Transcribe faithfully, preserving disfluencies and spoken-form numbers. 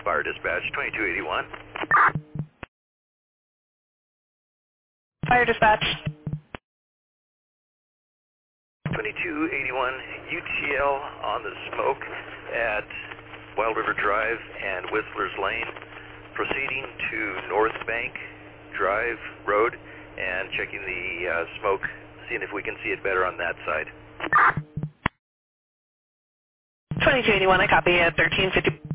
Fire Dispatch, twenty-two eighty-one. Fire Dispatch. twenty-two eighty-one, U T L on the smoke at Wild River Drive and Whistler's Lane, proceeding to North Bank Drive Road and checking the uh, smoke, seeing if we can see it better on that side. twenty-two eighty-one, I copy at thirteen fifty.